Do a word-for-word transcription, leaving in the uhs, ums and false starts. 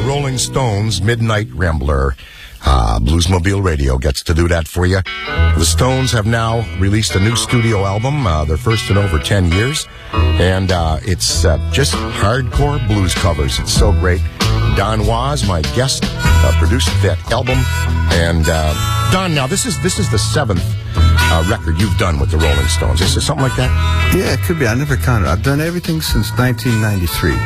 the Rolling Stones, Midnight Rambler. Uh, Bluesmobile Radio gets to do that for you. The Stones have now released a new studio album, uh, their first in over ten years. And uh, it's uh, just hardcore blues covers. It's so great. Don Was, my guest, uh, produced that album. And uh, Don, now this is this is the seventh uh, record you've done with the Rolling Stones. Is it something like that? Yeah, it could be. I never counted. I've done everything since nineteen ninety-three.